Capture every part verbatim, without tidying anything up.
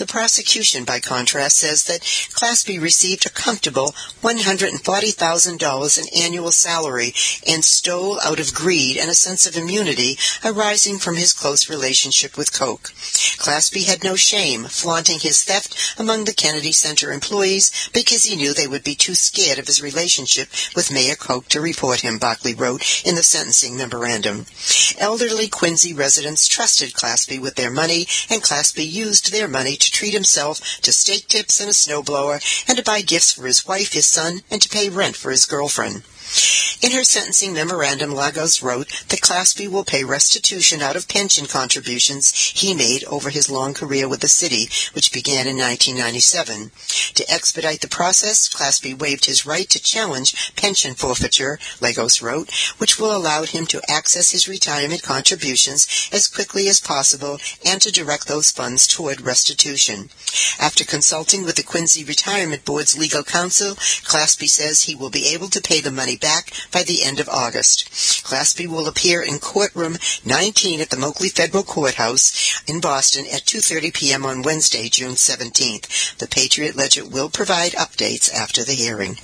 The prosecution, by contrast, says that Claspy received a comfortable one hundred forty thousand dollars in annual salary and stole out of greed and a sense of immunity arising from his close relationship with Koch. Claspy had no shame flaunting his theft among the Kennedy Center employees because he knew they would be too scared of his relationship with Mayor Koch to report him, Barkley wrote in the sentencing memorandum. Elderly Quincy residents trusted Claspy with their money, and Claspy used their money to treat himself to steak tips and a snowblower, and to buy gifts for his wife, his son, and to pay rent for his girlfriend. In her sentencing memorandum, Lagos wrote that Claspy will pay restitution out of pension contributions he made over his long career with the city, which began in nineteen ninety-seven. To expedite the process, Claspy waived his right to challenge pension forfeiture, Lagos wrote, which will allow him to access his retirement contributions as quickly as possible and to direct those funds toward restitution. After consulting with the Quincy Retirement Board's legal counsel, Claspy says he will be able to pay the money back by the end of August. Claspy will appear in courtroom nineteen at the Moakley Federal Courthouse in Boston at two thirty p.m. on Wednesday, June seventeenth. The Patriot Ledger will provide updates after the hearing.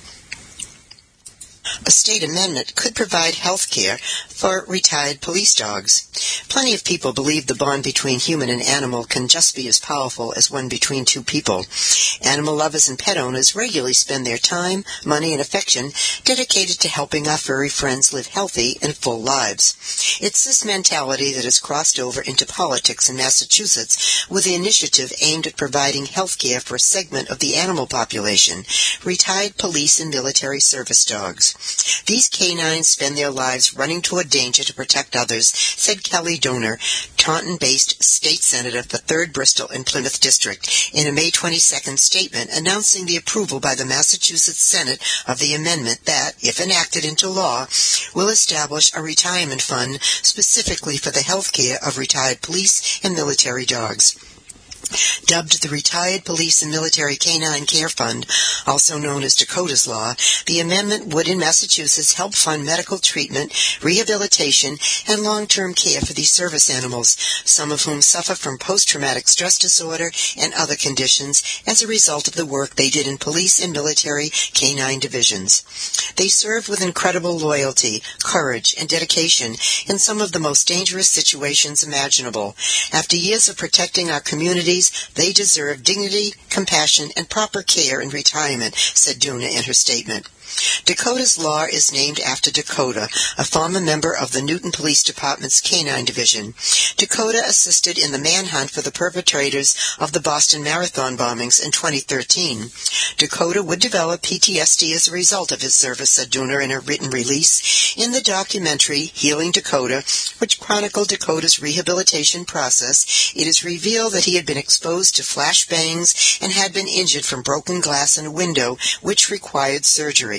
A state amendment could provide health care for retired police dogs. Plenty of people believe the bond between human and animal can just be as powerful as one between two people. Animal lovers and pet owners regularly spend their time, money, and affection dedicated to helping our furry friends live healthy and full lives. It's this mentality that has crossed over into politics in Massachusetts with the initiative aimed at providing health care for a segment of the animal population, retired police and military service dogs. These canines spend their lives running toward danger to protect others, said Kelly Donor, Taunton-based state senator for third Bristol and Plymouth District, in a May twenty-second statement announcing the approval by the Massachusetts Senate of the amendment that, if enacted into law, will establish a retirement fund specifically for the health care of retired police and military dogs. Dubbed the Retired Police and Military Canine Care Fund, also known as Dakota's Law, the amendment would in Massachusetts help fund medical treatment, rehabilitation, and long-term care for these service animals, some of whom suffer from post-traumatic stress disorder and other conditions as a result of the work they did in police and military canine divisions. They served with incredible loyalty, courage, and dedication in some of the most dangerous situations imaginable. After years of protecting our communities, they deserve dignity, compassion, and proper care in retirement, said Duna in her statement. Dakota's Law is named after Dakota, a former member of the Newton Police Department's Canine Division. Dakota assisted in the manhunt for the perpetrators of the Boston Marathon bombings in twenty thirteen. Dakota would develop P T S D as a result of his service, said Dooner in her written release. In the documentary Healing Dakota, which chronicled Dakota's rehabilitation process, it is revealed that he had been exposed to flashbangs and had been injured from broken glass in a window, which required surgery.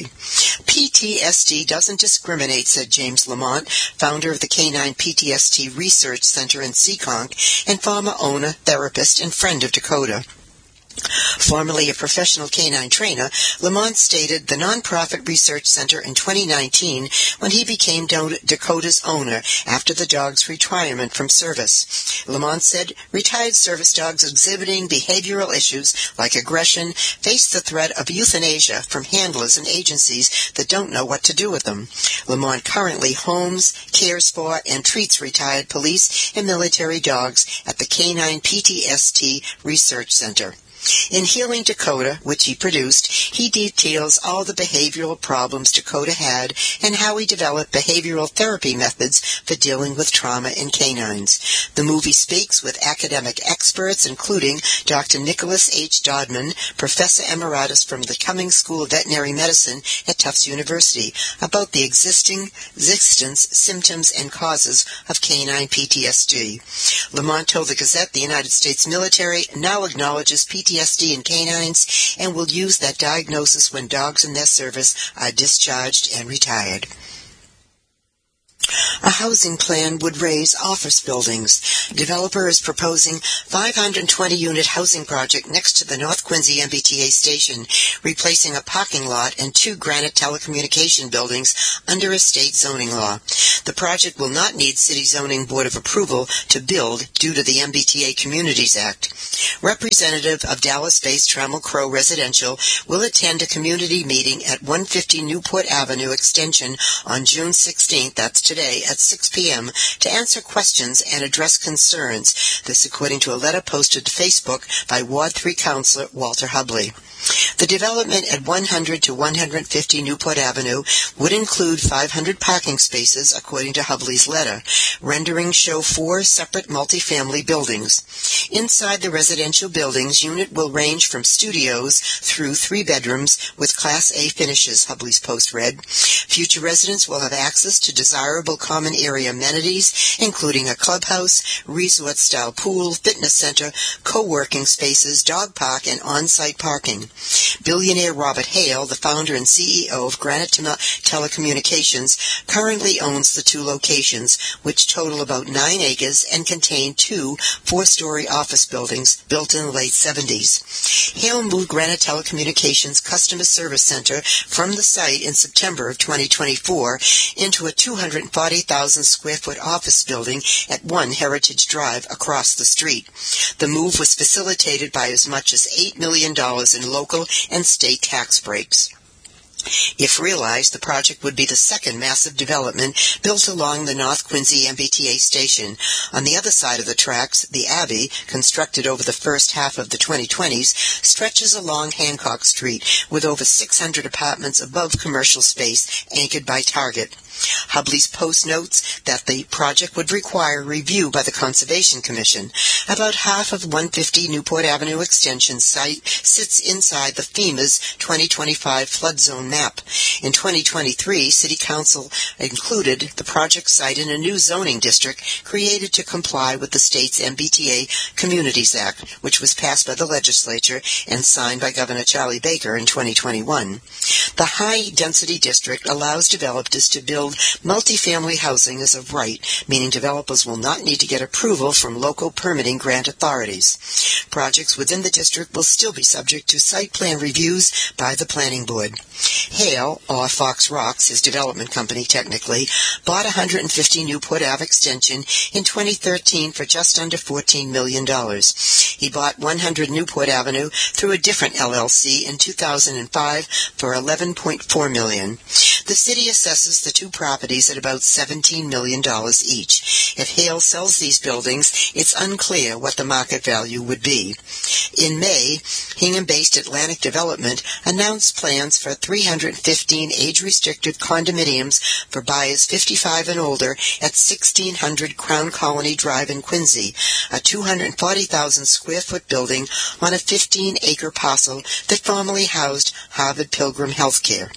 P T S D doesn't discriminate, said James Lamont, founder of the Canine P T S D Research Center in Seekonk and former owner, therapist, and friend of Dakota. Formerly a professional canine trainer, Lamont stated the nonprofit research center in twenty nineteen when he became Dakota's owner after the dog's retirement from service. Lamont said retired service dogs exhibiting behavioral issues like aggression face the threat of euthanasia from handlers and agencies that don't know what to do with them. Lamont currently homes, cares for, and treats retired police and military dogs at the Canine P T S D Research Center. In Healing Dakota, which he produced, he details all the behavioral problems Dakota had and how he developed behavioral therapy methods for dealing with trauma in canines. The movie speaks with academic experts, including Doctor Nicholas H. Dodman, Professor Emeritus from the Cummings School of Veterinary Medicine at Tufts University, about the existing existence, symptoms, and causes of canine P T S D. Lamont told the Gazette the United States military now acknowledges P T S D P T S D in canines and will use that diagnosis when dogs in their service are discharged and retired. A housing plan would raise office buildings. Developer is proposing five hundred twenty unit housing project next to the North Quincy M B T A station, replacing a parking lot and two granite telecommunication buildings under a state zoning law. The project will not need City Zoning Board of approval to build due to the M B T A Communities Act. Representative of Dallas-based Trammell Crow Residential will attend a community meeting at one fifty Newport Avenue Extension on June sixteenth, that's today, at six p.m. to answer questions and address concerns. This according to a letter posted to Facebook by Ward three Councilor Walter Hubley. The development at one hundred to one fifty Newport Avenue would include five hundred parking spaces, according to Hubley's letter. Renderings show four separate multifamily buildings. Inside the residential buildings, unit will range from studios through three bedrooms with Class A finishes, Hubley's post read. Future residents will have access to desirable common area amenities, including a clubhouse, resort-style pool, fitness center, co-working spaces, dog park, and on-site parking. Billionaire Robert Hale, the founder and C E O of Granite Tele- Telecommunications, currently owns the two locations, which total about nine acres and contain two four-story office buildings built in the late seventies. Hale moved Granite Telecommunications Customer Service Center from the site in September of twenty twenty-four into a two hundred forty thousand square foot office building at One Heritage Drive across the street. The move was facilitated by as much as eight million dollars in local and state tax breaks. If realized, the project would be the second massive development built along the North Quincy M B T A station. On the other side of the tracks, the Abbey, constructed over the first half of the twenty twenties, stretches along Hancock Street with over six hundred apartments above commercial space anchored by Target. Hubley's post notes that the project would require review by the Conservation Commission. About half of one fifty Newport Avenue Extension site sits inside the FEMA's twenty twenty-five flood zone map. In twenty twenty-three, City Council included the project site in a new zoning district created to comply with the state's M B T A Communities Act, which was passed by the legislature and signed by Governor Charlie Baker in twenty twenty-one. The high-density district allows developers to build multifamily housing as of right, meaning developers will not need to get approval from local permitting grant authorities. Projects within the district will still be subject to site plan reviews by the planning board. Hale, or Fox Rocks, his development company technically, bought one hundred fifty Newport Ave Extension in twenty thirteen for just under fourteen million dollars. He bought one hundred Newport Avenue through a different L L C in two thousand five for eleven point four million dollars. The city assesses the two properties at about seventeen million dollars each. If Hale sells these buildings, it's unclear what the market value would be. In May, Hingham-based Atlantic Development announced plans for three hundred fifteen age-restricted condominiums for buyers fifty-five and older at sixteen hundred Crown Colony Drive in Quincy, a two hundred forty thousand square foot building on a fifteen acre parcel that formerly housed Harvard Pilgrim Healthcare.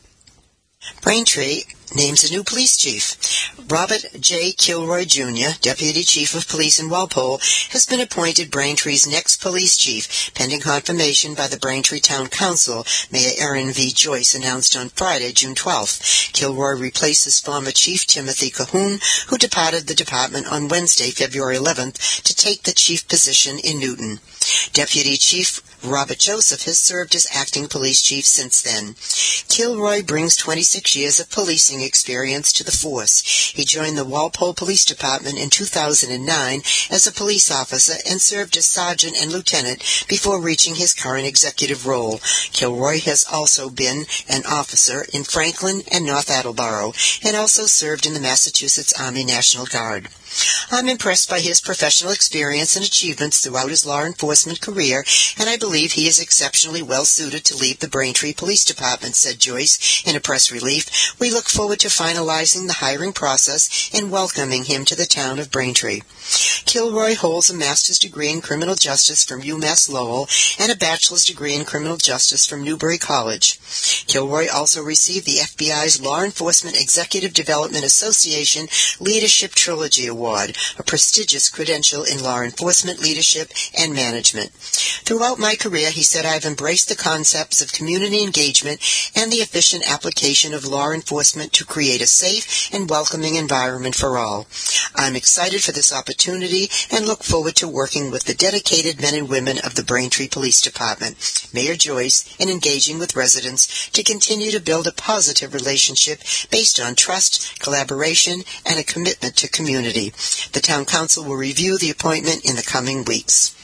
Braintree names a new police chief. Robert J. Kilroy, Junior, Deputy Chief of Police in Walpole, has been appointed Braintree's next police chief, pending confirmation by the Braintree Town Council, Mayor Erin V. Joyce announced on Friday, June twelfth. Kilroy replaces former Chief Timothy Cahoon, who departed the department on Wednesday, February eleventh, to take the chief position in Newton. Deputy Chief Robert Joseph has served as acting police chief since then. Kilroy brings twenty-six years of policing experience to the force. He joined the Walpole Police Department in two thousand nine as a police officer and served as sergeant and lieutenant before reaching his current executive role. Kilroy has also been an officer in Franklin and North Attleboro and also served in the Massachusetts Army National Guard. I'm impressed by his professional experience and achievements throughout his law enforcement career, and I believe he is exceptionally well suited to lead the Braintree Police Department, said Joyce in a press release. We look forward to finalizing the hiring process and welcoming him to the town of Braintree. Kilroy holds a master's degree in criminal justice from UMass Lowell and a bachelor's degree in criminal justice from Newbury College. Kilroy also received the F B I's Law Enforcement Executive Development Association Leadership Trilogy Award, a prestigious credential in law enforcement leadership and management. Throughout my career, he said, I've embraced the concepts of community engagement and the efficient application of law enforcement to create a safe and welcoming environment for all. I'm excited for this opportunity and look forward to working with the dedicated men and women of the Braintree Police Department, Mayor Joyce, and engaging with residents to continue to build a positive relationship based on trust, collaboration, and a commitment to community. The Town Council will review the appointment in the coming weeks.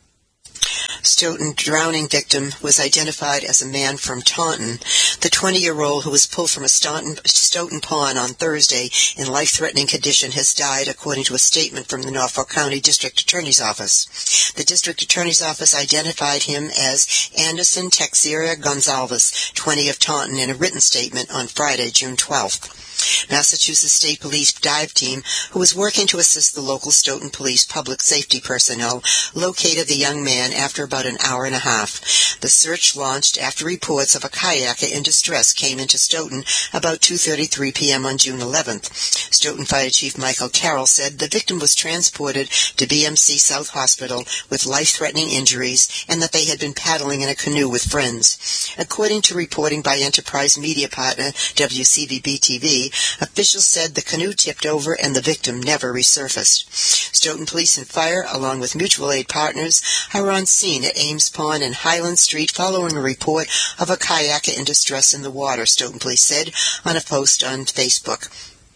Stoughton drowning victim was identified as a man from Taunton. The twenty-year-old who was pulled from a Stoughton, Stoughton pond on Thursday in life-threatening condition has died, according to a statement from the Norfolk County District Attorney's Office. The District Attorney's Office identified him as Anderson Teixeira Gonzalez, twenty, of Taunton, in a written statement on Friday, June twelfth. Massachusetts State Police dive team, who was working to assist the local Stoughton Police public safety personnel, located the young man after about an hour and a half. The search launched after reports of a kayaker in distress came into Stoughton about two thirty-three p.m. on June eleventh. Stoughton Fire Chief Michael Carroll said the victim was transported to B M C South Hospital with life-threatening injuries and that they had been paddling in a canoe with friends. According to reporting by Enterprise media partner W C V B T V, officials said the canoe tipped over and the victim never resurfaced. Stoughton Police and Fire, along with mutual aid partners, are on scene at Ames Pond and Highland Street following a report of a kayaker in distress in the water, Stoughton Police said on a post on Facebook.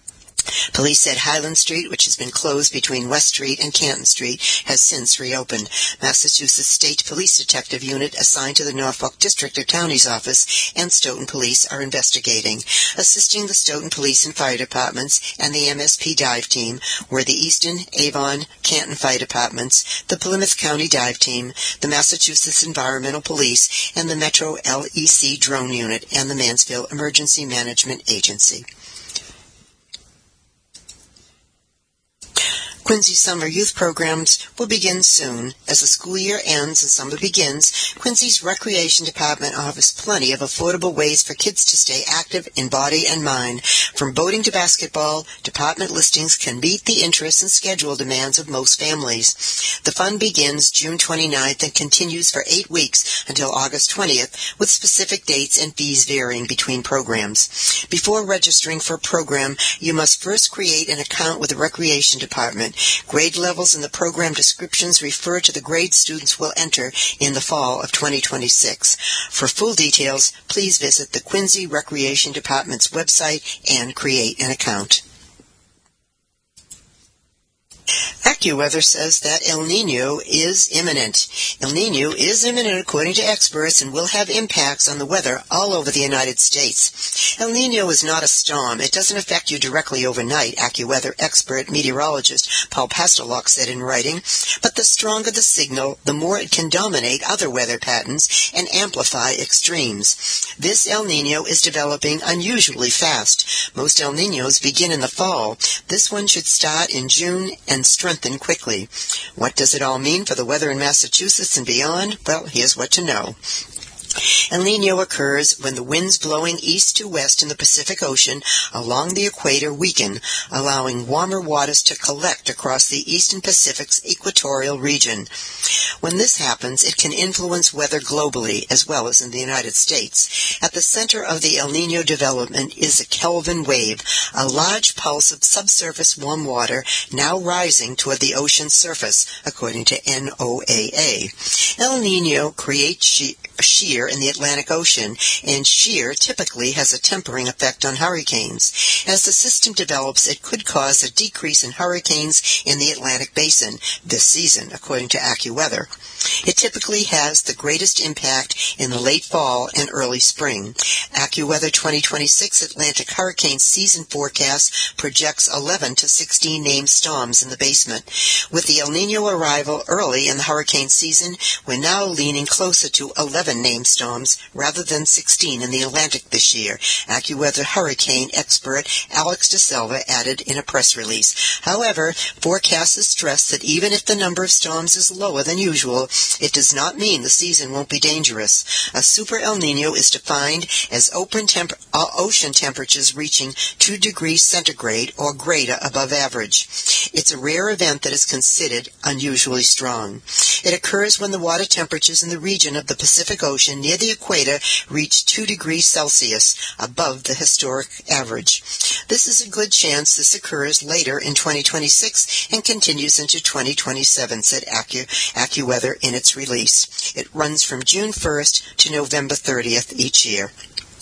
Police said Highland Street, which has been closed between West Street and Canton Street, has since reopened. Massachusetts State Police Detective Unit assigned to the Norfolk District Attorney's Office and Stoughton Police are investigating. Assisting the Stoughton Police and Fire Departments and the M S P Dive Team were the Easton, Avon, Canton Fire Departments, the Plymouth County Dive Team, the Massachusetts Environmental Police, and the Metro L E C Drone Unit and the Mansfield Emergency Management Agency. Quincy summer youth programs will begin soon. As the school year ends and summer begins, Quincy's Recreation Department offers plenty of affordable ways for kids to stay active in body and mind. From boating to basketball, department listings can meet the interests and schedule demands of most families. The fun begins June twenty-ninth and continues for eight weeks until August twentieth, with specific dates and fees varying between programs. Before registering for a program, you must first create an account with the Recreation Department. Grade levels in the program descriptions refer to the grade students will enter in the fall of twenty twenty-six. For full details, please visit the Quincy Recreation Department's website and create an account. AccuWeather says that El Niño is imminent. El Niño is imminent according to experts and will have impacts on the weather all over the United States. El Niño is not a storm. It doesn't affect you directly overnight, AccuWeather expert meteorologist Paul Pastelok said in writing, but the stronger the signal, the more it can dominate other weather patterns and amplify extremes. This El Niño is developing unusually fast. Most El Niños begin in the fall. This one should start in June and strengthen quickly. What does it all mean for the weather in Massachusetts and beyond? Well, here's what to know. El Niño occurs when the winds blowing east to west in the Pacific Ocean along the equator weaken, allowing warmer waters to collect across the eastern Pacific's equatorial region. When this happens, it can influence weather globally as well as in the United States. At the center of the El Niño development is a Kelvin wave, a large pulse of subsurface warm water now rising toward the ocean's surface, according to N O A A. El Niño creates she- shear in the Atlantic Ocean, and shear typically has a tempering effect on hurricanes. As the system develops, it could cause a decrease in hurricanes in the Atlantic Basin this season, according to AccuWeather. It typically has the greatest impact in the late fall and early spring. AccuWeather twenty twenty-six Atlantic Hurricane Season Forecast projects eleven to sixteen named storms in the basement. With the El Niño arrival early in the hurricane season, we're now leaning closer to eleven named storms rather than sixteen in the Atlantic this year, AccuWeather hurricane expert Alex DeSilva added in a press release. However, forecasters stress that even if the number of storms is lower than usual, it does not mean the season won't be dangerous. A super El Niño is defined as open temp- uh, ocean temperatures reaching two degrees centigrade or greater above average. It's a rare event that is considered unusually strong. It occurs when the water water temperatures in the region of the Pacific Ocean near the equator reached two degrees Celsius above the historic average. This is a good chance this occurs later in twenty twenty-six and continues into twenty twenty-seven, said Accu- AccuWeather in its release. It runs from June first to November thirtieth each year.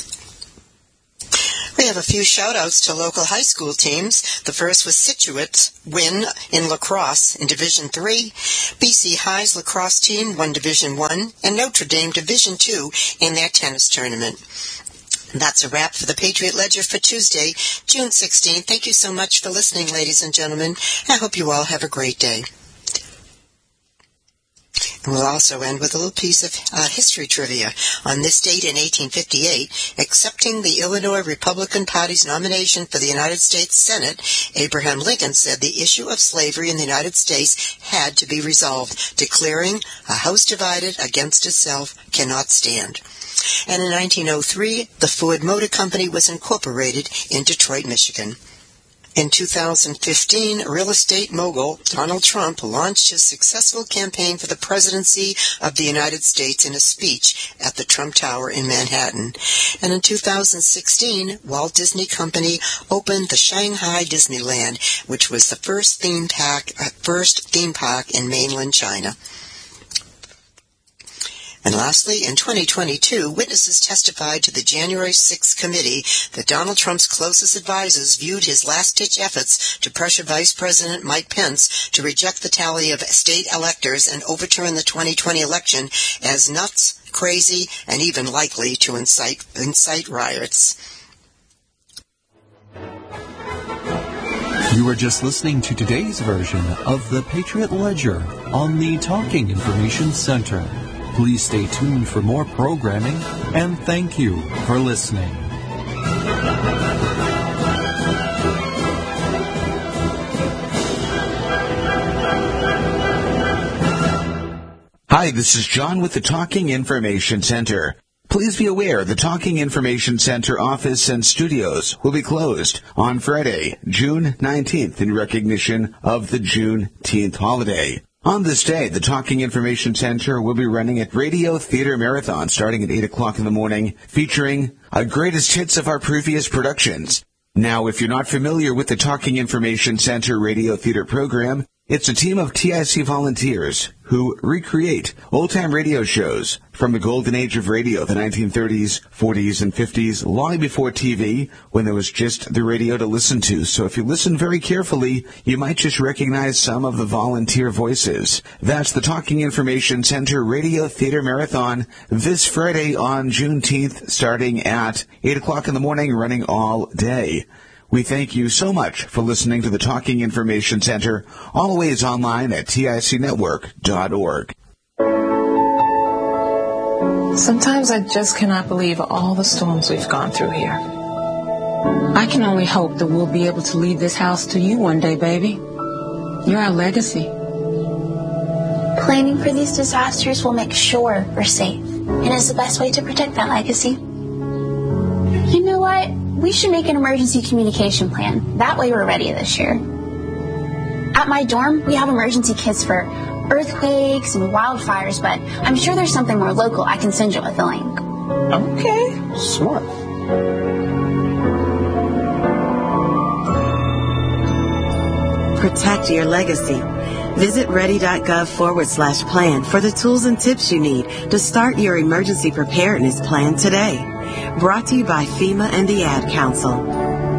We have a few shout-outs to local high school teams. The first was Scituate's win in lacrosse in Division three. B C High's lacrosse team won Division one, and Notre Dame Division two in their tennis tournament. That's a wrap for the Patriot Ledger for Tuesday, June sixteenth. Thank you so much for listening, ladies and gentlemen. I hope you all have a great day. And we'll also end with a little piece of uh, history trivia. On this date in eighteen fifty-eight, accepting the Illinois Republican Party's nomination for the United States Senate, Abraham Lincoln said the issue of slavery in the United States had to be resolved, declaring, "A house divided against itself cannot stand." And in nineteen oh three, the Ford Motor Company was incorporated in Detroit, Michigan. In two thousand fifteen, real estate mogul Donald Trump launched his successful campaign for the presidency of the United States in a speech at the Trump Tower in Manhattan. And in two thousand sixteen, Walt Disney Company opened the Shanghai Disneyland, which was the first theme park, uh, first theme park in mainland China. And lastly, in twenty twenty-two, witnesses testified to the January sixth committee that Donald Trump's closest advisors viewed his last-ditch efforts to pressure Vice President Mike Pence to reject the tally of state electors and overturn the twenty twenty election as nuts, crazy, and even likely to incite, incite riots. You are just listening to today's version of the Patriot Ledger on the Talking Information Center. Please stay tuned for more programming, and thank you for listening. Hi, this is John with the Talking Information Center. Please be aware the Talking Information Center office and studios will be closed on Friday, June nineteenth, in recognition of the Juneteenth holiday. On this day, the Talking Information Center will be running a Radio Theater Marathon starting at eight o'clock in the morning, featuring a greatest hits of our previous productions. Now, if you're not familiar with the Talking Information Center Radio Theater program, it's a team of T I C volunteers who recreate old-time radio shows from the golden age of radio, the nineteen thirties, forties, and fifties, long before T V, when there was just the radio to listen to. So if you listen very carefully, you might just recognize some of the volunteer voices. That's the Talking Information Center Radio Theater Marathon this Friday on Juneteenth, starting at eight o'clock in the morning, running all day. We thank you so much for listening to the Talking Information Center, always online at T I C network dot org. Sometimes I just cannot believe all the storms we've gone through here. I can only hope that we'll be able to leave this house to you one day, baby. You're our legacy. Planning for these disasters will make sure we're safe, and is the best way to protect that legacy. You know what? We should make an emergency communication plan. That way we're ready this year. At my dorm, we have emergency kits for earthquakes and wildfires, but I'm sure there's something more local I can send you with a link. Okay. Smart. Protect your legacy. Visit ready.gov forward slash plan for the tools and tips you need to start your emergency preparedness plan today. Brought to you by FEMA and the Ad Council.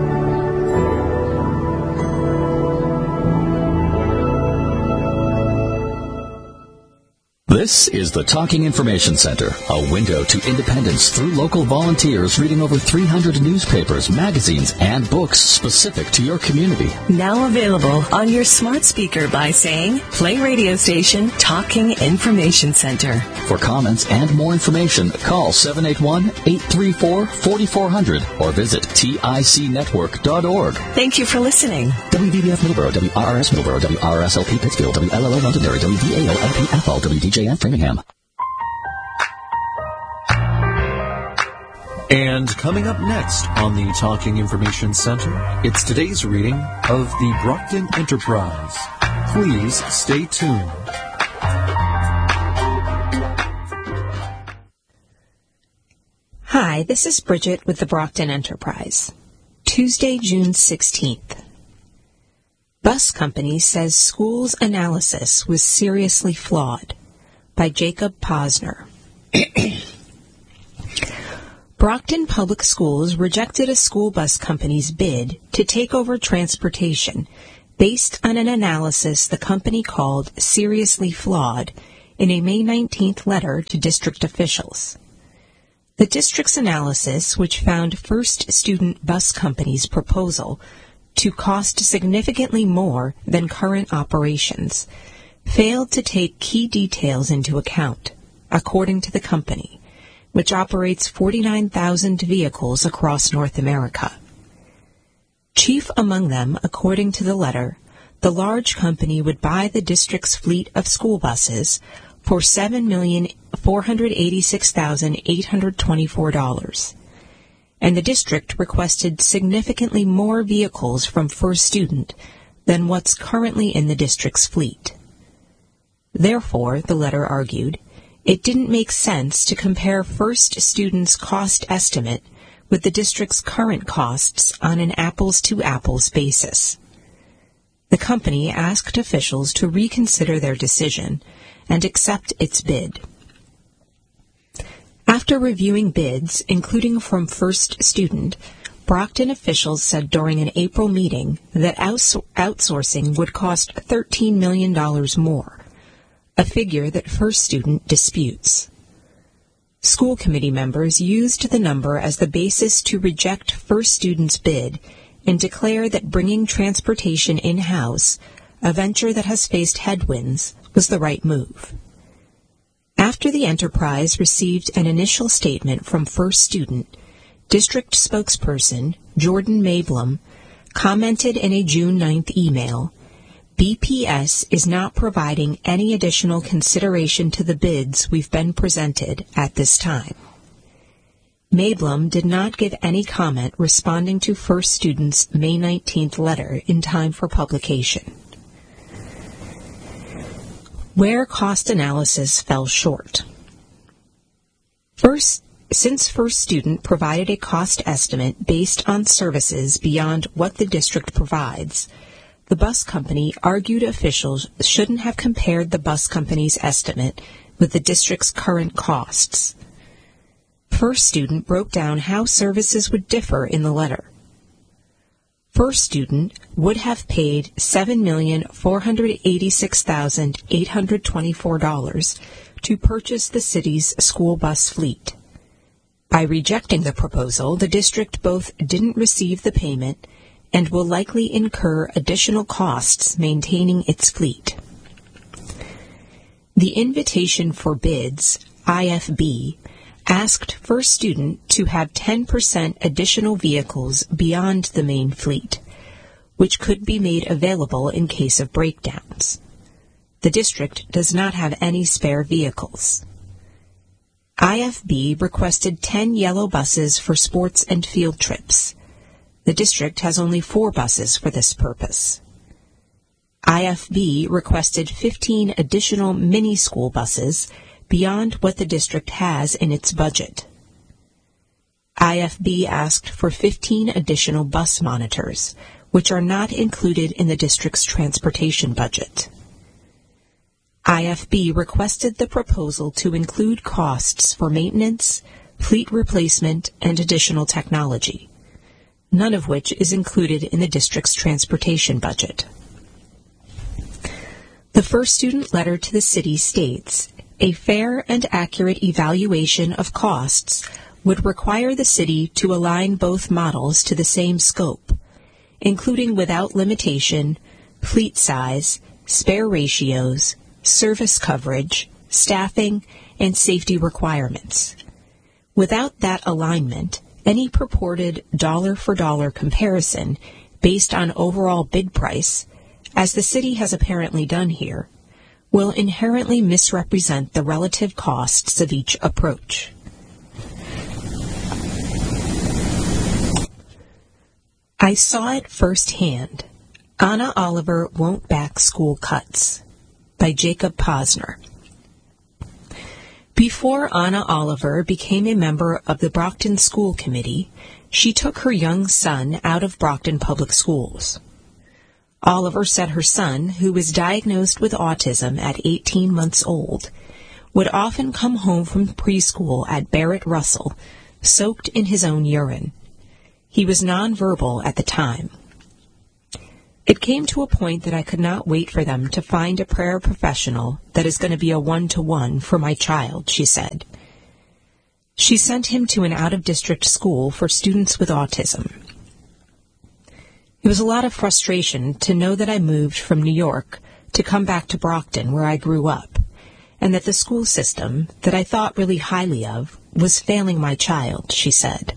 This is the Talking Information Center, a window to independence through local volunteers reading over three hundred newspapers, magazines, and books specific to your community. Now available on your smart speaker by saying, play radio station Talking Information Center. For comments and more information, call seven eight one, eight three four, four four zero zero or visit T I C network dot org. Thank you for listening. W B B F Middleborough, W R R S Middleborough, W R R S L P Pittsfield, W L L O Londonderry, W B A L L P F L, W D J N Framingham. And coming up next on the Talking Information Center, it's today's reading of the Brockton Enterprise. Please stay tuned. Hi, this is Bridget with the Brockton Enterprise. Tuesday, June sixteenth. Bus Company says school's analysis was seriously flawed, by Jacob Posner. Brockton Public Schools rejected a school bus company's bid to take over transportation based on an analysis the company called seriously flawed in a May nineteenth letter to district officials. The district's analysis, which found First Student Bus Company's proposal to cost significantly more than current operations, failed to take key details into account, according to the company, which operates forty-nine thousand vehicles across North America. Chief among them, according to the letter, the large company would buy the district's fleet of school buses for seven million four hundred eighty-six thousand eight hundred twenty-four dollars, and the district requested significantly more vehicles from First Student than what's currently in the district's fleet. Therefore, the letter argued, it didn't make sense to compare First Student's cost estimate with the district's current costs on an apples-to-apples basis. The company asked officials to reconsider their decision and accept its bid. After reviewing bids, including from First Student, Brockton officials said during an April meeting that outs- outsourcing would cost thirteen million dollars more, a figure that First Student disputes. School committee members used the number as the basis to reject First Student's bid and declare that bringing transportation in-house, a venture that has faced headwinds, was the right move. After the enterprise received an initial statement from First Student, district spokesperson Jordan Mablum commented in a June ninth email, B P S is not providing any additional consideration to the bids we've been presented at this time. Mablum did not give any comment responding to First Student's May nineteenth letter in time for publication. Where cost analysis fell short. First, since First Student provided a cost estimate based on services beyond what the district provides, the bus company argued officials shouldn't have compared the bus company's estimate with the district's current costs. First Student broke down how services would differ in the letter. First Student would have paid seven million four hundred eighty-six thousand eight hundred twenty-four dollars to purchase the city's school bus fleet. By rejecting the proposal, the district both didn't receive the payment and will likely incur additional costs maintaining its fleet. The invitation for bids, I F B, asked First Student to have ten percent additional vehicles beyond the main fleet, which could be made available in case of breakdowns. The district does not have any spare vehicles. I F B requested ten yellow buses for sports and field trips. The district has only four buses for this purpose. I F B requested fifteen additional mini school buses beyond what the district has in its budget. I F B asked for fifteen additional bus monitors, which are not included in the district's transportation budget. I F B requested the proposal to include costs for maintenance, fleet replacement, and additional technology, none of which is included in the district's transportation budget. The First Student letter to the city states, a fair and accurate evaluation of costs would require the city to align both models to the same scope, including without limitation, fleet size, spare ratios, service coverage, staffing, and safety requirements. Without that alignment, any purported dollar-for-dollar comparison based on overall bid price, as the city has apparently done here, will inherently misrepresent the relative costs of each approach. I saw it firsthand. Anna Oliver won't back school cuts, by Jacob Posner. Before Anna Oliver became a member of the Brockton School Committee, she took her young son out of Brockton Public Schools. Oliver said her son, who was diagnosed with autism at eighteen months old, would often come home from preschool at Barrett Russell, soaked in his own urine. He was nonverbal at the time. It came to a point that I could not wait for them to find a prayer professional that is going to be a one-to-one for my child, she said. She sent him to an out-of-district school for students with autism. It was a lot of frustration to know that I moved from New York to come back to Brockton, where I grew up, and that the school system, that I thought really highly of, was failing my child, she said.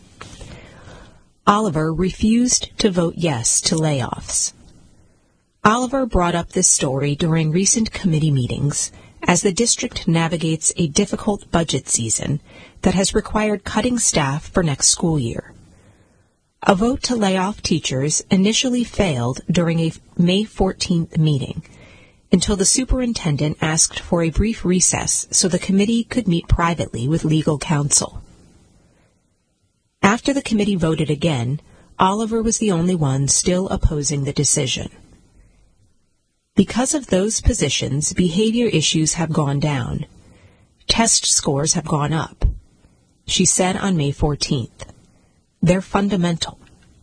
Oliver refused to vote yes to layoffs. Oliver brought up this story during recent committee meetings as the district navigates a difficult budget season that has required cutting staff for next school year. A vote to lay off teachers initially failed during a May fourteenth meeting until the superintendent asked for a brief recess so the committee could meet privately with legal counsel. After the committee voted again, Oliver was the only one still opposing the decision. Because of those positions, behavior issues have gone down. Test scores have gone up, she said on May fourteenth. They're fundamental.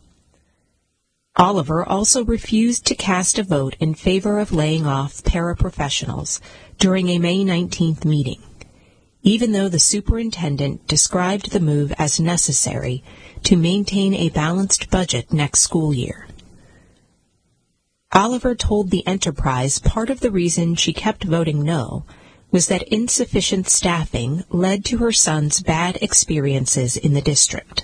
Oliver also refused to cast a vote in favor of laying off paraprofessionals during a May nineteenth meeting, even though the superintendent described the move as necessary to maintain a balanced budget next school year. Oliver told the Enterprise part of the reason she kept voting no was that insufficient staffing led to her son's bad experiences in the district.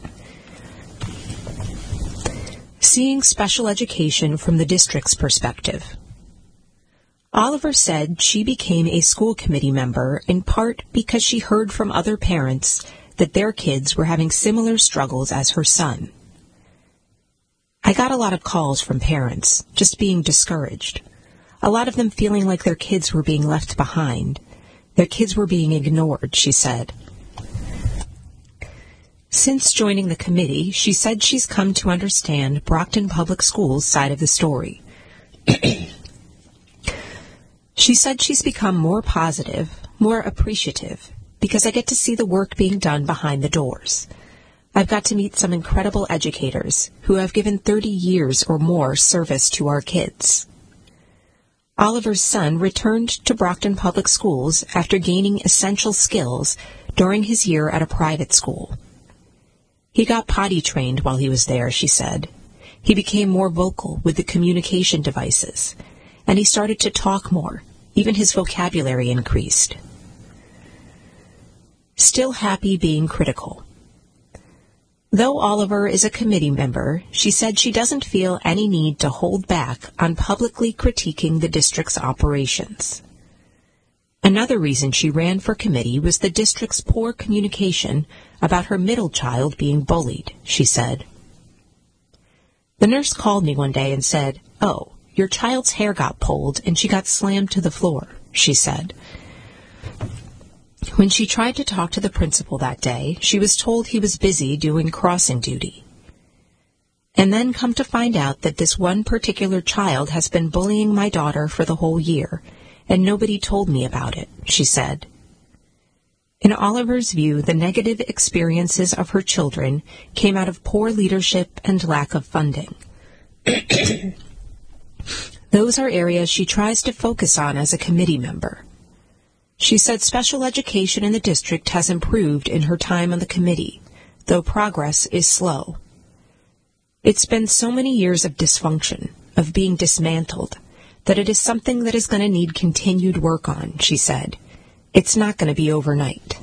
Seeing special education from the district's perspective. Oliver said she became a school committee member in part because she heard from other parents that their kids were having similar struggles as her son. I got a lot of calls from parents, just being discouraged. A lot of them feeling like their kids were being left behind. Their kids were being ignored, she said. Since joining the committee, she said she's come to understand Brockton Public Schools' side of the story. She said she's become more positive, more appreciative, because I get to see the work being done behind the doors. I've got to meet some incredible educators who have given thirty years or more service to our kids. Oliver's son returned to Brockton Public Schools after gaining essential skills during his year at a private school. He got potty trained while he was there, she said. He became more vocal with the communication devices, and he started to talk more. Even his vocabulary increased. Still happy being critical. Though Oliver is a committee member, she said she doesn't feel any need to hold back on publicly critiquing the district's operations. Another reason she ran for committee was the district's poor communication about her middle child being bullied, she said. The nurse called me one day and said, "Oh, your child's hair got pulled and she got slammed to the floor," she said. When she tried to talk to the principal that day, she was told he was busy doing crossing duty. And then come to find out that this one particular child has been bullying my daughter for the whole year, and nobody told me about it, she said. In Oliver's view, the negative experiences of her children came out of poor leadership and lack of funding. Those are areas she tries to focus on as a committee member. She said special education in the district has improved in her time on the committee, though progress is slow. It's been so many years of dysfunction, of being dismantled, that it is something that is going to need continued work on, she said. It's not going to be overnight.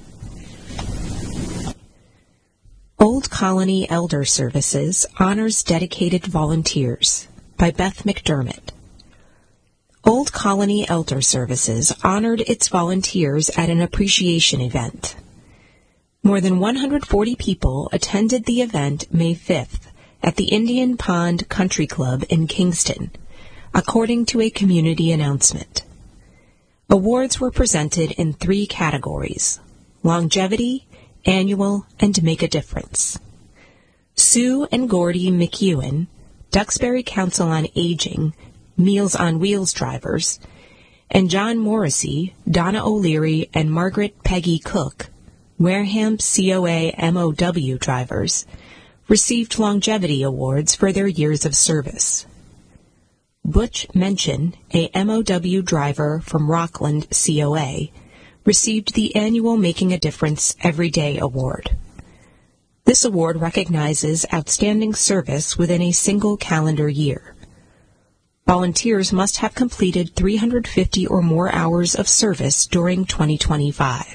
Old Colony Elder Services honors dedicated volunteers by Beth McDermott. Old Colony Elder Services honored its volunteers at an appreciation event. More than one hundred forty people attended the event May fifth at the Indian Pond Country Club in Kingston, according to a community announcement. Awards were presented in three categories: longevity, annual, and make a difference. Sue and Gordy McEwen, Duxbury Council on Aging, Meals on Wheels drivers, and John Morrissey, Donna O'Leary, and Margaret Peggy Cook, Wareham C O A M O W drivers, received longevity awards for their years of service. Butch Mention, a M O W driver from Rockland C O A, received the annual Making a Difference Every Day award. This award recognizes outstanding service within a single calendar year. Volunteers must have completed three hundred fifty or more hours of service during twenty twenty-five.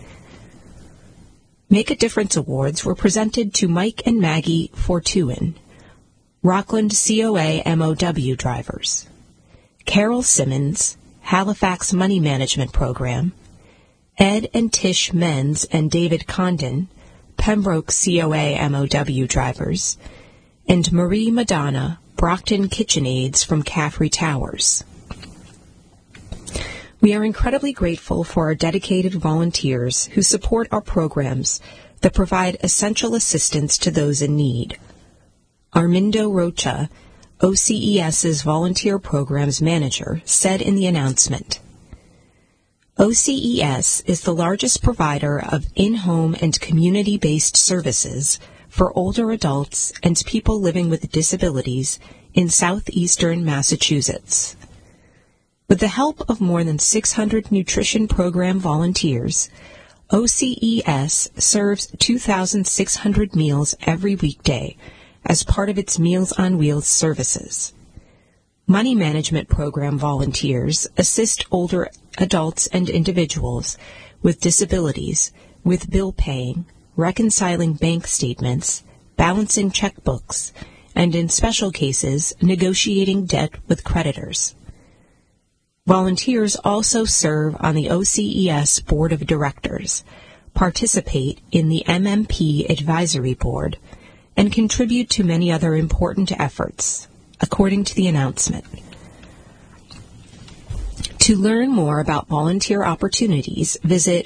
Make a Difference awards were presented to Mike and Maggie Fortuin, Rockland C O A M O W drivers; Carol Simmons, Halifax Money Management Program; Ed and Tish Menz and David Condon, Pembroke C O A M O W drivers; and Marie Madonna, Brockton KitchenAids from Caffrey Towers. We are incredibly grateful for our dedicated volunteers who support our programs that provide essential assistance to those in need. Armindo Rocha, O C E S's Volunteer Programs Manager, said in the announcement, O C E S is the largest provider of in-home and community-based services for older adults and people living with disabilities in southeastern Massachusetts. With the help of more than six hundred nutrition program volunteers, O C E S serves two thousand six hundred meals every weekday as part of its Meals on Wheels services. Money Management Program volunteers assist older adults and individuals with disabilities with bill paying, reconciling bank statements, balancing checkbooks, and in special cases, negotiating debt with creditors. Volunteers also serve on the O C E S Board of Directors, participate in the M M P Advisory Board, and contribute to many other important efforts, according to the announcement. To learn more about volunteer opportunities, visit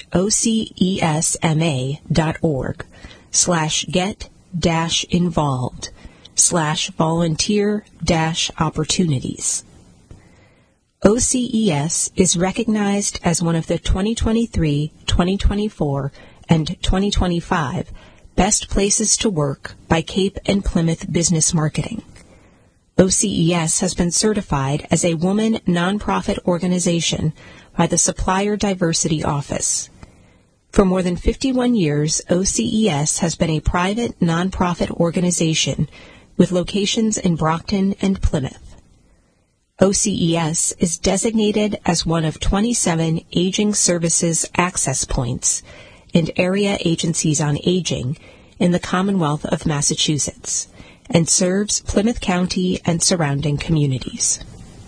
ocesma.org slash get dash involved slash volunteer dash opportunities. O C E S is recognized as one of the twenty twenty-three, twenty twenty-four, and twenty twenty-five Best Places to Work by Cape and Plymouth Business Marketing. O C E S has been certified as a woman nonprofit organization by the Supplier Diversity Office. For more than fifty-one years, O C E S has been a private nonprofit organization with locations in Brockton and Plymouth. O C E S is designated as one of twenty-seven Aging Services Access Points and Area Agencies on Aging in the Commonwealth of Massachusetts, and serves Plymouth County and surrounding communities.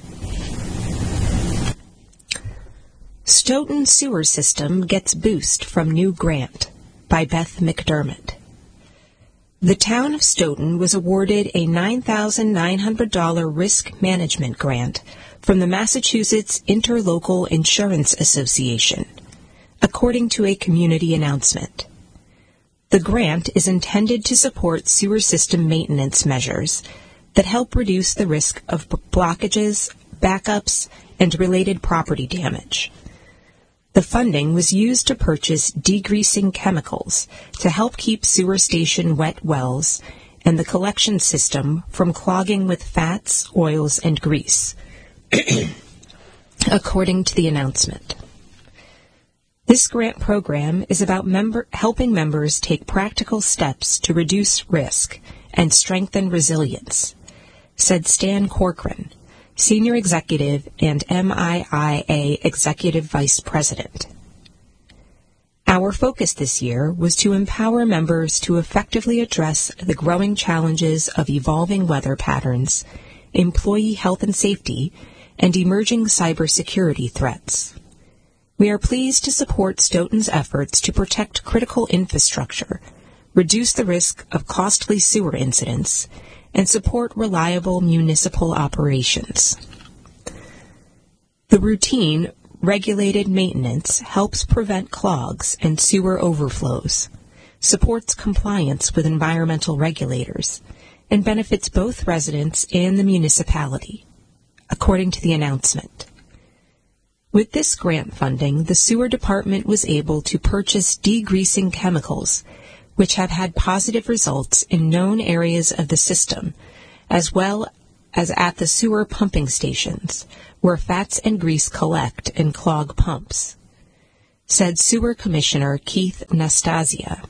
Stoughton Sewer System Gets Boost from New Grant by Beth McDermott. The town of Stoughton was awarded a nine thousand nine hundred dollars risk management grant from the Massachusetts Interlocal Insurance Association, according to a community announcement. The grant is intended to support sewer system maintenance measures that help reduce the risk of blockages, backups, and related property damage. The funding was used to purchase degreasing chemicals to help keep sewer station wet wells and the collection system from clogging with fats, oils, and grease, according to the announcement. This grant program is about member, helping members take practical steps to reduce risk and strengthen resilience, said Stan Corcoran, Senior Executive and M I I A Executive Vice President. Our focus this year was to empower members to effectively address the growing challenges of evolving weather patterns, employee health and safety, and emerging cybersecurity threats. We are pleased to support Stoughton's efforts to protect critical infrastructure, reduce the risk of costly sewer incidents, and support reliable municipal operations. The routine regulated maintenance helps prevent clogs and sewer overflows, supports compliance with environmental regulators, and benefits both residents and the municipality, according to the announcement. With this grant funding, the sewer department was able to purchase degreasing chemicals, which have had positive results in known areas of the system, as well as at the sewer pumping stations, where fats and grease collect and clog pumps, said Sewer Commissioner Keith Nastasia.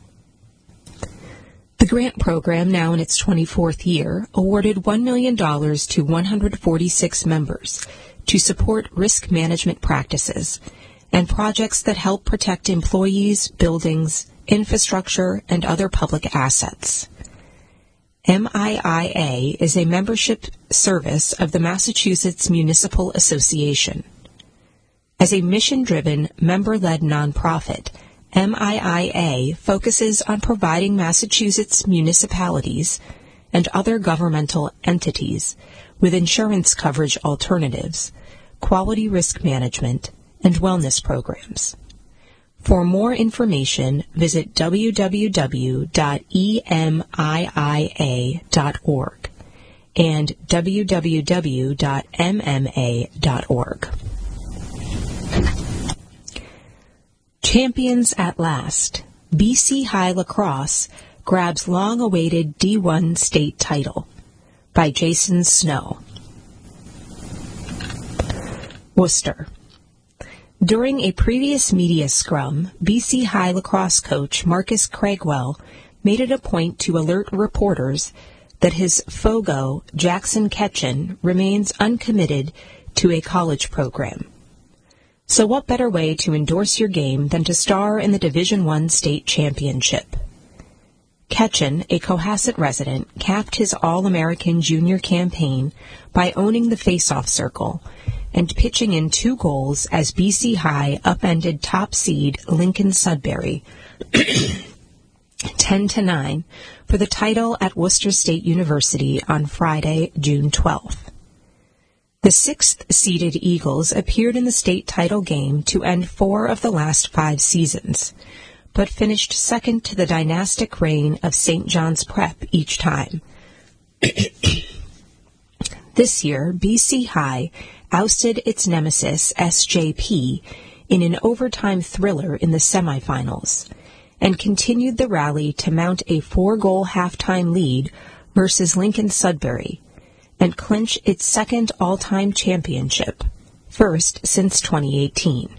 The grant program, now in its twenty-fourth year, awarded one million dollars to one hundred forty-six members to support risk management practices and projects that help protect employees, buildings, infrastructure, and other public assets. M I I A is a membership service of the Massachusetts Municipal Association. As a mission-driven, member-led nonprofit, M I I A focuses on providing Massachusetts municipalities and other governmental entities with insurance coverage alternatives, quality risk management, and wellness programs. For more information, visit w w w dot e m i i a dot org and w w w dot m m a dot org. Champions at last. B C High Lacrosse grabs long-awaited D one state title, by Jason Snow. Worcester. During a previous media scrum, B C High lacrosse coach Marcus Craigwell made it a point to alert reporters that his Fogo, Jackson Ketchen, remains uncommitted to a college program. So what better way to endorse your game than to star in the Division One state championship? Ketchen, a Cohasset resident, capped his All-American Junior campaign by owning the face-off circle and pitching in two goals as B C High upended top seed Lincoln Sudbury ten to nine for the title at Worcester State University on Friday, June twelfth. The sixth-seeded Eagles appeared in the state title game to end four of the last five seasons, but finished second to the dynastic reign of Saint John's Prep each time. This year, B C High ousted its nemesis S J P in an overtime thriller in the semifinals, and continued the rally to mount a four-goal halftime lead versus Lincoln Sudbury, and clinch its second all-time championship, first since twenty eighteen.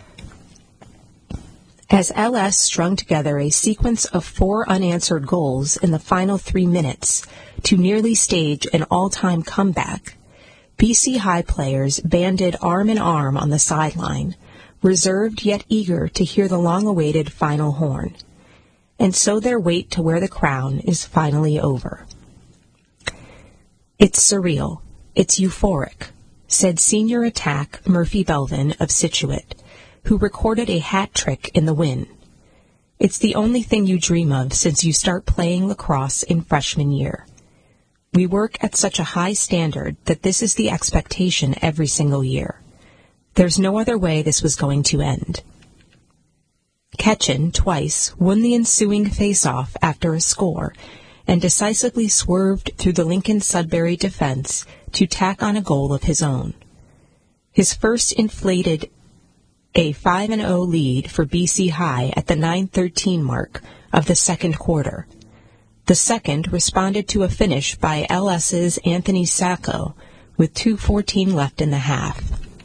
As L S strung together a sequence of four unanswered goals in the final three minutes to nearly stage an all-time comeback, B C High players banded arm in arm on the sideline, reserved yet eager to hear the long-awaited final horn. And so their wait to wear the crown is finally over. It's surreal. It's euphoric, said senior attack Murphy Belvin of Scituate, who recorded a hat trick in the win. It's the only thing you dream of since you start playing lacrosse in freshman year. We work at such a high standard that this is the expectation every single year. There's no other way this was going to end. Ketchen, twice, won the ensuing face-off after a score and decisively swerved through the Lincoln Sudbury defense to tack on a goal of his own. His first inflated a five and oh lead for B C High at the nine thirteen mark of the second quarter. The second responded to a finish by L S's Anthony Sacco with two fourteen left in the half.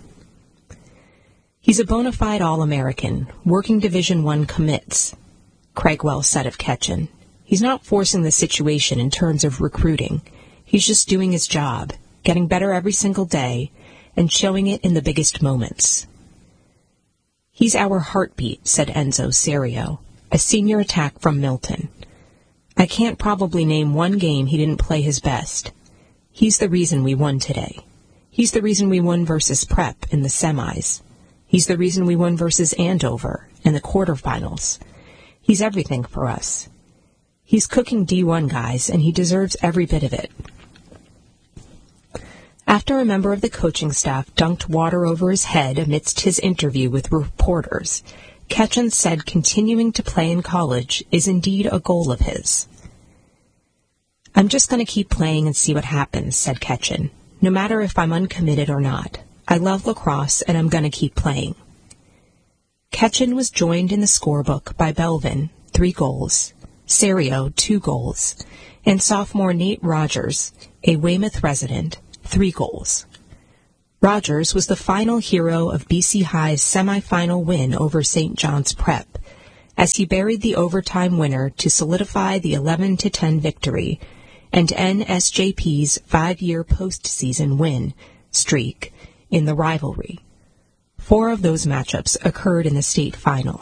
He's a bona fide All-American, working Division One commits, Craigwell said of Ketchen. He's not forcing the situation in terms of recruiting. He's just doing his job, getting better every single day, and showing it in the biggest moments. He's our heartbeat, said Enzo Serio, a senior attack from Milton. I can't probably name one game he didn't play his best. He's the reason we won today. He's the reason we won versus Prep in the semis. He's the reason we won versus Andover in the quarterfinals. He's everything for us. He's cooking D one guys, and he deserves every bit of it. After a member of the coaching staff dunked water over his head amidst his interview with reporters, Ketchen said continuing to play in college is indeed a goal of his. "I'm just going to keep playing and see what happens," said Ketchen, "no matter if I'm uncommitted or not. I love lacrosse and I'm going to keep playing." Ketchen was joined in the scorebook by Belvin, three goals, Serio, two goals, and sophomore Nate Rogers, a Weymouth resident, three goals. Rogers was the final hero of B C High's semifinal win over Saint John's Prep, as he buried the overtime winner to solidify the eleven to ten victory and N S J P's five-year postseason win streak in the rivalry. Four of those matchups occurred in the state final.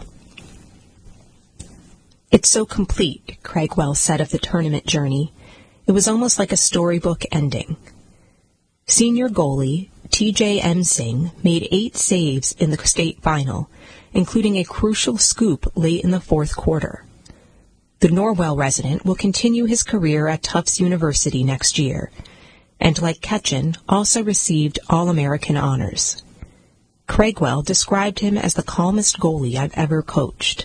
"It's so complete," Craigwell said of the tournament journey. "It was almost like a storybook ending." Senior goalie T J Emsing made eight saves in the state final, including a crucial scoop late in the fourth quarter. The Norwell resident will continue his career at Tufts University next year, and like Ketchen, also received All-American honors. Craigwell described him as the calmest goalie I've ever coached.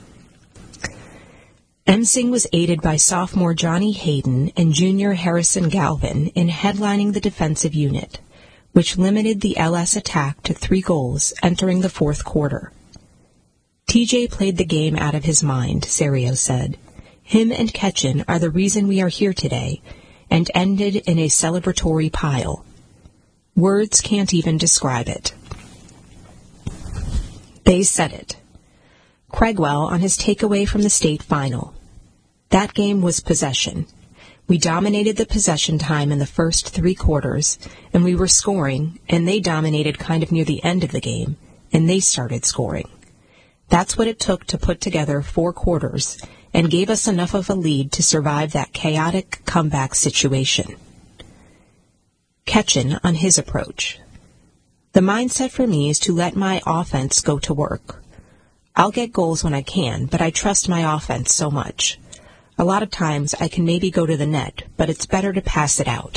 Emsing was aided by sophomore Johnny Hayden and junior Harrison Galvin in headlining the defensive unit, which limited the L S attack to three goals entering the fourth quarter. T J played the game out of his mind, Serio said. Him and Ketchen are the reason we are here today, and ended in a celebratory pile. Words can't even describe it. They said it. Craigwell on his takeaway from the state final. That game was possession. We dominated the possession time in the first three quarters, and we were scoring, and they dominated kind of near the end of the game, and they started scoring. That's what it took to put together four quarters, and gave us enough of a lead to survive that chaotic comeback situation. Ketchen on his approach. The mindset for me is to let my offense go to work. I'll get goals when I can, but I trust my offense so much. A lot of times I can maybe go to the net, but it's better to pass it out.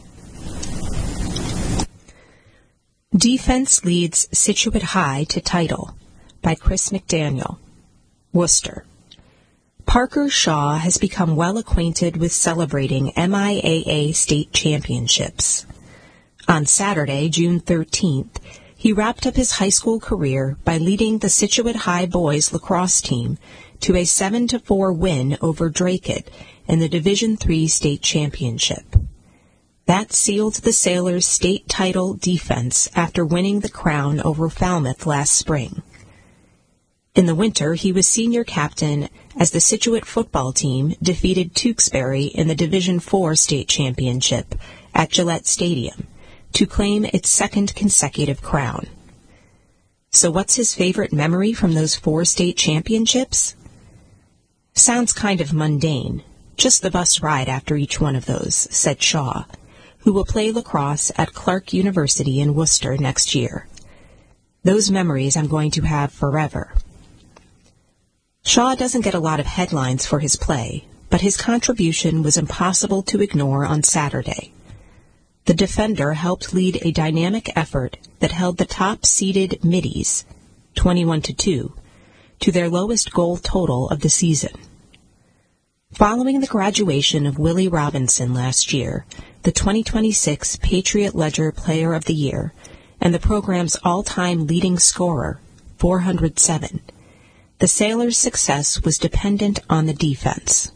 Defense leads Scituate High to title by Chris McDaniel, Worcester. Parker Shaw has become well acquainted with celebrating M I A A state championships. On Saturday, June thirteenth, he wrapped up his high school career by leading the Scituate High boys lacrosse team to a seven to four win over Dracut in the Division three state championship. That sealed the Sailors' state title defense after winning the crown over Falmouth last spring. In the winter, he was senior captain as the Scituate football team defeated Tewksbury in the Division four state championship at Gillette Stadium to claim its second consecutive crown. So what's his favorite memory from those four state championships? Sounds kind of mundane, just the bus ride after each one of those, said Shaw, who will play lacrosse at Clark University in Worcester next year. Those memories I'm going to have forever. Shaw doesn't get a lot of headlines for his play, but his contribution was impossible to ignore on Saturday. The defender helped lead a dynamic effort that held the top-seeded Middies, twenty-one to two, to their lowest goal total of the season. Following the graduation of Willie Robinson last year, the twenty twenty-six Patriot Ledger Player of the Year, and the program's all-time leading scorer, four hundred seven, the Sailors' success was dependent on the defense.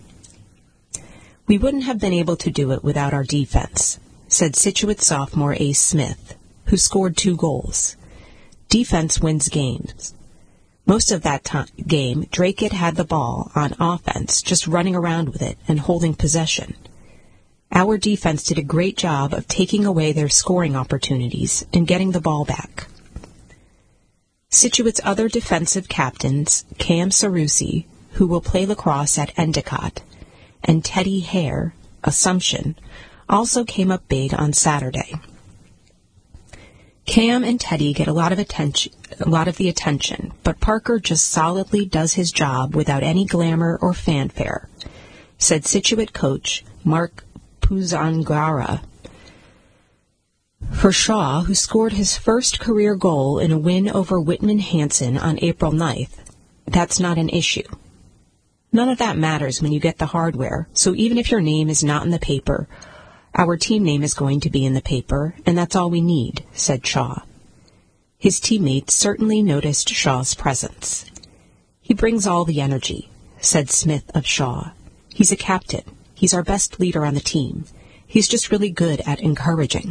We wouldn't have been able to do it without our defense, said Scituate sophomore Ace Smith, who scored two goals. Defense wins games. Most of that time, game, Dracut had the ball on offense, just running around with it and holding possession. Our defense did a great job of taking away their scoring opportunities and getting the ball back. Scituate's other defensive captains, Cam Sarusi, who will play lacrosse at Endicott, and Teddy Hare, Assumption, also came up big on Saturday. Cam and Teddy get a lot of attention, a lot of the attention, but Parker just solidly does his job without any glamour or fanfare, said Scituate coach Mark Puzangara. For Shaw, who scored his first career goal in a win over Whitman Hansen on April ninth, that's not an issue. None of that matters when you get the hardware, so even if your name is not in the paper, our team name is going to be in the paper, and that's all we need, said Shaw. His teammates certainly noticed Shaw's presence. He brings all the energy, said Smith of Shaw. He's a captain. He's our best leader on the team. He's just really good at encouraging.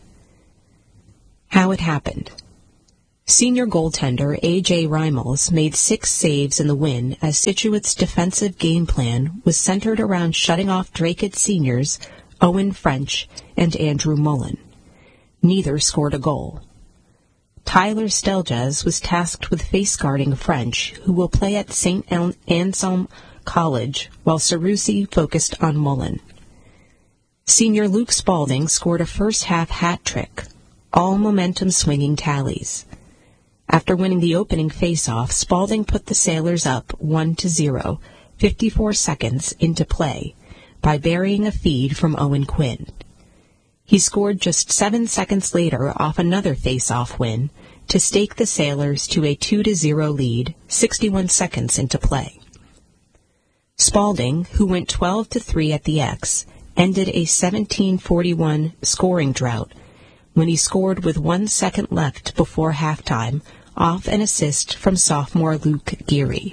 How it happened. Senior goaltender A J Reimels made six saves in the win as Scituate's defensive game plan was centered around shutting off Drake seniors Owen French and Andrew Mullen. Neither scored a goal. Tyler Steljas was tasked with face-guarding French, who will play at Saint Anselm College, while Cerruti focused on Mullen. Senior Luke Spaulding scored a first-half hat trick, all momentum-swinging tallies. After winning the opening face-off, Spaulding put the Sailors up one to zero, fifty-four seconds into play, by burying a feed from Owen Quinn. He scored just seven seconds later off another face-off win to stake the Sailors to a two to zero lead, sixty-one seconds into play. Spaulding, who went twelve to three at the X, ended a seventeen forty-one scoring drought when he scored with one second left before halftime off an assist from sophomore Luke Geary.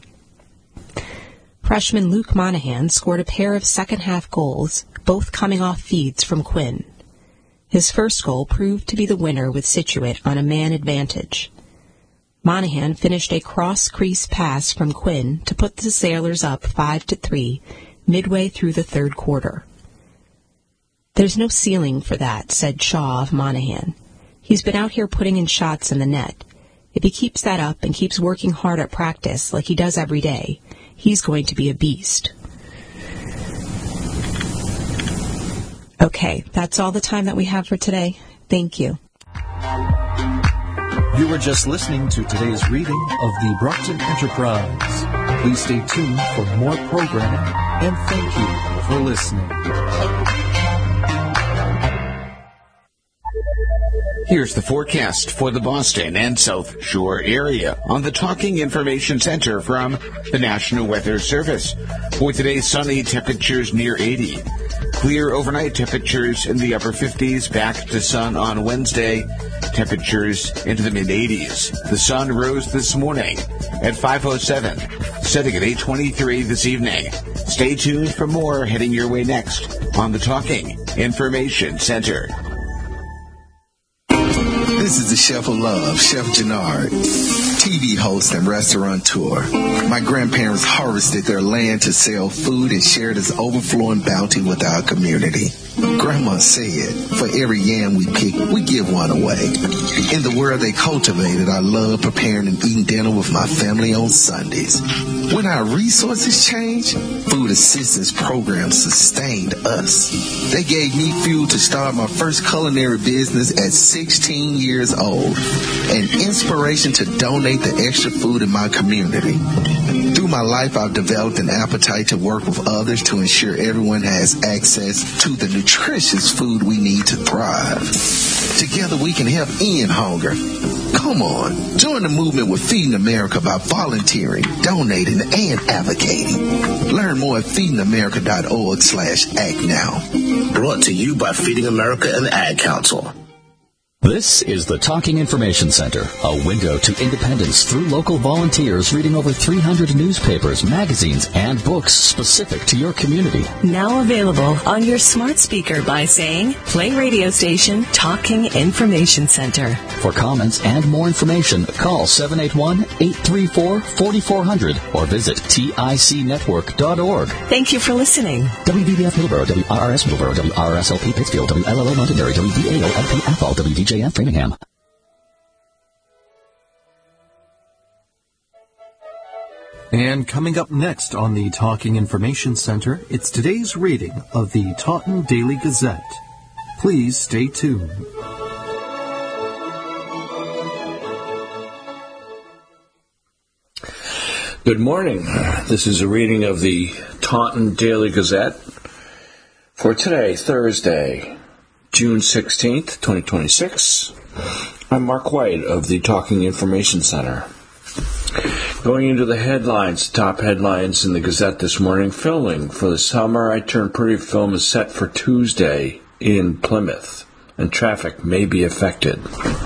Freshman Luke Monahan scored a pair of second-half goals, both coming off feeds from Quinn. His first goal proved to be the winner with Scituate on a man advantage. Monahan finished a cross-crease pass from Quinn to put the Sailors up five to three midway through the third quarter. There's no ceiling for that, said Shaw of Monahan. He's been out here putting in shots in the net. If he keeps that up and keeps working hard at practice like he does every day, he's going to be a beast. Okay, that's all the time that we have for today. Thank you. You were just listening to today's reading of the Brockton Enterprise. Please stay tuned for more programming, and thank you for listening. Here's the forecast for the Boston and South Shore area on the Talking Information Center from the National Weather Service. For today, sunny, temperatures near eighty. Clear overnight, temperatures in the upper fifties, back to sun on Wednesday, temperatures into the mid-eighties. The sun rose this morning at five oh seven, setting at eight twenty-three this evening. Stay tuned for more heading your way next on the Talking Information Center. This is the Chef of Love, Chef Gennard, T V host and restaurateur. My grandparents harvested their land to sell food and share this overflowing bounty with our community. Grandma said, for every yam we pick, we give one away. In the world they cultivated, I love preparing and eating dinner with my family on Sundays. When our resources changed, food assistance programs sustained us. They gave me fuel to start my first culinary business at sixteen years old, and inspiration to donate the extra food in my community. Through my life, I've developed an appetite to work with others to ensure everyone has access to the nutritious food we need to thrive. Together we can help end hunger. Come on, join the movement with Feeding America by volunteering, donating, and advocating. Learn more at feeding america dot org slash act now. Brought to you by Feeding America and the Ad Council. This is the Talking Information Center, a window to independence through local volunteers reading over three hundred newspapers, magazines, and books specific to your community. Now available on your smart speaker by saying, play radio station Talking Information Center. For comments and more information, call seven eight one, eight three four, four four zero zero or visit tic network dot org. Thank you for listening. W B B F Middleborough, W R R S Middleborough, W R R S L P Pittsfield, W L L O Londonderry, W B A O L P Athol, W D J F Framingham. And coming up next on the Talking Information Center, it's today's reading of the Taunton Daily Gazette. Please stay tuned. Good morning. This is a reading of the Taunton Daily Gazette for today, Thursday, June sixteenth, twenty twenty-six. I'm Mark White of the Talking Information Center. Going into the headlines, top headlines in the Gazette this morning. Filming for the Summer I Turned Pretty film is set for Tuesday in Plymouth, and traffic may be affected.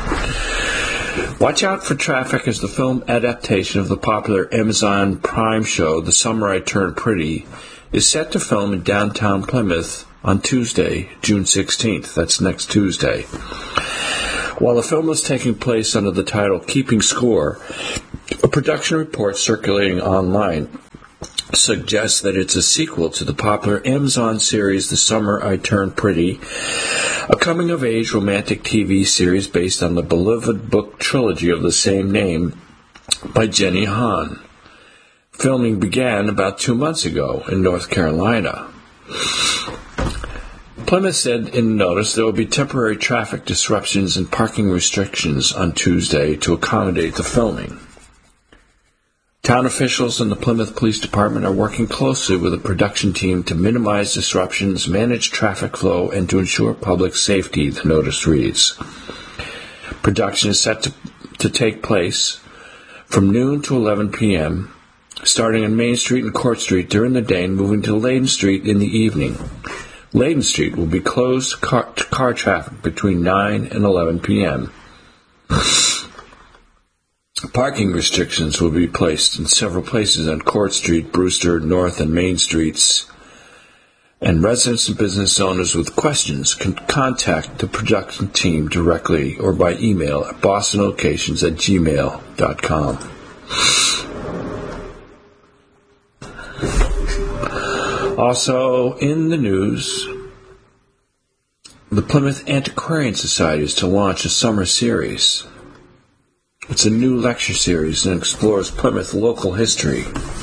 Watch out for traffic as the film adaptation of the popular Amazon Prime show, The Summer I Turned Pretty, is set to film in downtown Plymouth on Tuesday, June sixteenth. That's next Tuesday. While the film is taking place under the title Keeping Score, a production report circulating online suggests that it's a sequel to the popular Amazon series The Summer I Turned Pretty, a coming-of-age romantic T V series based on the beloved book trilogy of the same name by Jenny Han. Filming began about two months ago in North Carolina. Plymouth said in notice there will be temporary traffic disruptions and parking restrictions on Tuesday to accommodate the filming. Town officials and the Plymouth Police Department are working closely with the production team to minimize disruptions, manage traffic flow, and to ensure public safety, the notice reads. Production is set to, to take place from noon to eleven p.m., starting on Main Street and Court Street during the day and moving to Leyden Street in the evening. Leyden Street will be closed to car, to car traffic between nine and eleven p.m. Parking restrictions will be placed in several places on Court Street, Brewster, North, and Main Streets. And residents and business owners with questions can contact the production team directly or by email at bostonlocations at gmail dot com. Also in the news, the Plymouth Antiquarian Society is to launch a summer series. It's a new lecture series and explores Plymouth local history.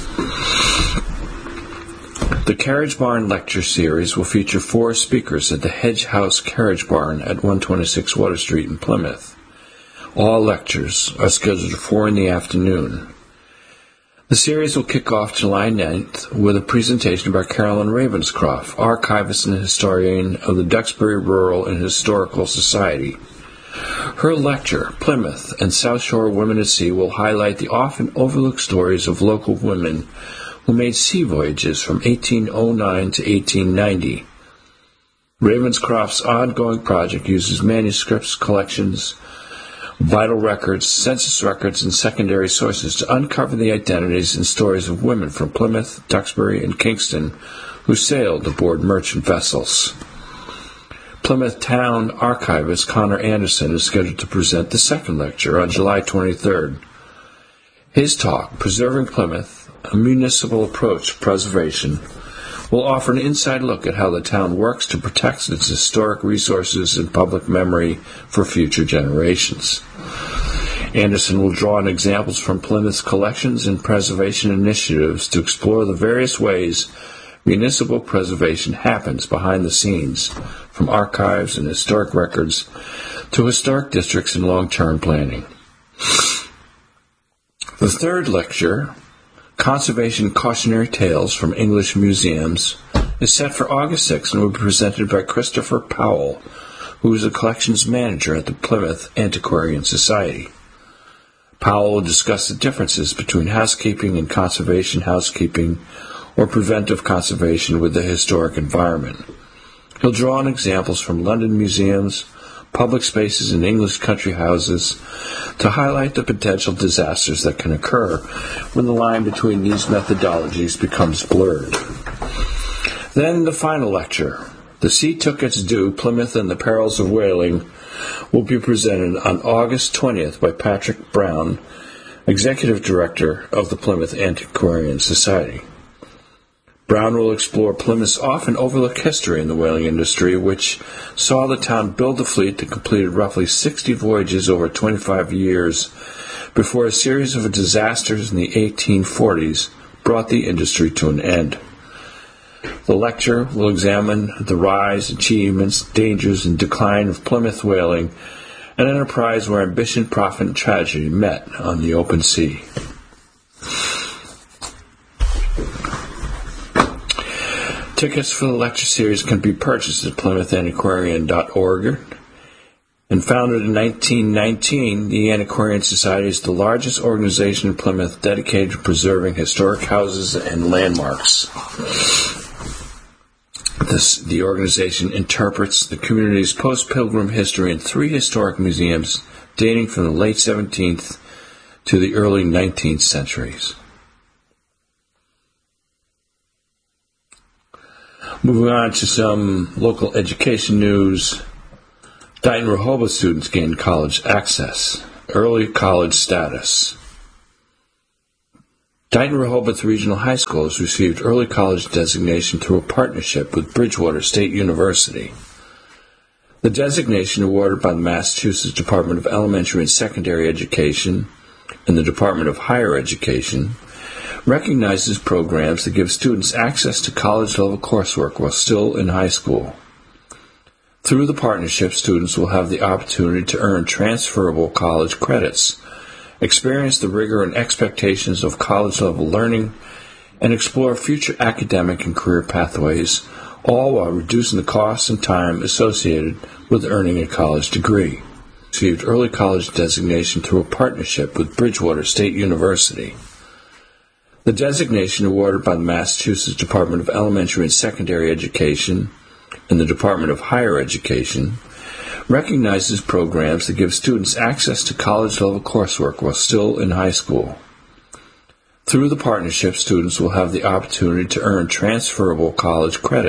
The Carriage Barn Lecture Series will feature four speakers at the Hedge House Carriage Barn at one twenty-six Water Street in Plymouth. All lectures are scheduled for four in the afternoon. The series will kick off July ninth with a presentation by Carolyn Ravenscroft, archivist and historian of the Duxbury Rural and Historical Society. Her lecture, Plymouth and South Shore Women at Sea, will highlight the often overlooked stories of local women who made sea voyages from eighteen oh nine to eighteen ninety. Ravenscroft's ongoing project uses manuscripts, collections, vital records, census records, and secondary sources to uncover the identities and stories of women from Plymouth, Duxbury, and Kingston who sailed aboard merchant vessels. Plymouth Town archivist Connor Anderson is scheduled to present the second lecture on July twenty-third. His talk, Preserving Plymouth, a Municipal Approach to Preservation, will offer an inside look at how the town works to protect its historic resources and public memory for future generations. Anderson will draw on examples from Plymouth's collections and preservation initiatives to explore the various ways municipal preservation happens behind the scenes, from archives and historic records to historic districts and long-term planning. The third lecture, Conservation Cautionary Tales from English Museums, is set for August sixth and will be presented by Christopher Powell, who is a collections manager at the Plymouth Antiquarian Society. Powell will discuss the differences between housekeeping and conservation housekeeping, or preventive conservation with the historic environment. He'll draw on examples from London museums, public spaces, and English country houses to highlight the potential disasters that can occur when the line between these methodologies becomes blurred. Then the final lecture, The Sea Took Its Due, Plymouth and the Perils of Whaling, will be presented on August twentieth by Patrick Brown, Executive Director of the Plymouth Antiquarian Society. Brown will explore Plymouth's often overlooked history in the whaling industry, which saw the town build a fleet that completed roughly sixty voyages over twenty-five years before a series of disasters in the eighteen forties brought the industry to an end. The lecture will examine the rise, achievements, dangers, and decline of Plymouth whaling, an enterprise where ambition, profit, and tragedy met on the open sea. Tickets for the lecture series can be purchased at plymouth antiquarian dot org. And founded in nineteen nineteen, the Antiquarian Society is the largest organization in Plymouth dedicated to preserving historic houses and landmarks. This, the organization interprets the community's post-pilgrim history in three historic museums dating from the late seventeenth to the early nineteenth centuries. Moving on to some local education news. Dighton Rehoboth students gained college access, early college status. Dighton Rehoboth Regional High School has received early college designation through a partnership with Bridgewater State University. The designation, awarded by the Massachusetts Department of Elementary and Secondary Education and the Department of Higher Education, recognizes programs that give students access to college-level coursework while still in high school. Through the partnership, students will have the opportunity to earn transferable college credits, experience the rigor and expectations of college-level learning, and explore future academic and career pathways, all while reducing the costs and time associated with earning a college degree. Received early college designation through a partnership with Bridgewater State University. The designation, awarded by the Massachusetts Department of Elementary and Secondary Education and the Department of Higher Education, recognizes programs that give students access to college-level coursework while still in high school. Through the partnership, students will have the opportunity to earn transferable college credits